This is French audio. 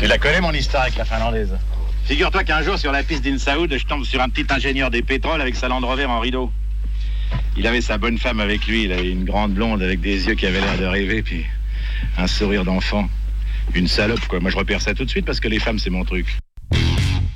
Tu la connais, mon histoire avec la finlandaise? Figure-toi qu'un jour, sur la piste d'Insaoud, je tombe sur un petit ingénieur des pétroles avec sa Land Rover en rideau. Il avait sa bonne femme avec lui, il avait une grande blonde avec des yeux qui avaient l'air de rêver, puis un sourire d'enfant. Une salope, quoi. Moi, je repère ça tout de suite parce que les femmes, c'est mon truc.